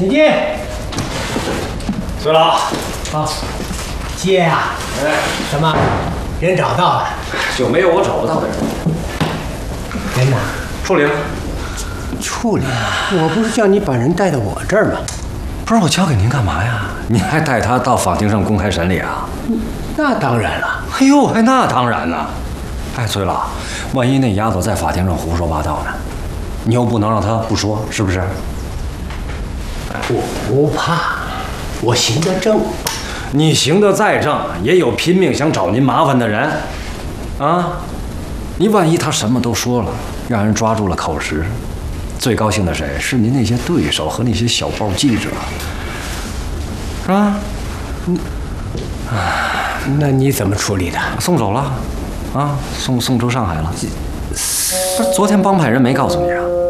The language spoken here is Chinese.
请进。 崔老， 好，接啊。什么？人找到了？ 就没有我找不到的人。 人呢？ 处理了。 处理？我不是叫你把人带到我这儿吗？ 不是我交给您干嘛呀？您还带他到法庭上公开审理啊？ 那当然了。 哎呦，还那当然呢。哎，崔老，万一那丫头在法庭上胡说八道呢？你又不能让她不说，是不是？ 我不怕，我行得正。 你行得再正，也有拼命想找您麻烦的人，啊！你万一他什么都说了，让人抓住了口实，最高兴的谁？是您那些对手和那些小报记者，是吧？ 那你怎么处理的？ 送走了，啊，送出上海了。不是昨天帮派人没告诉你啊？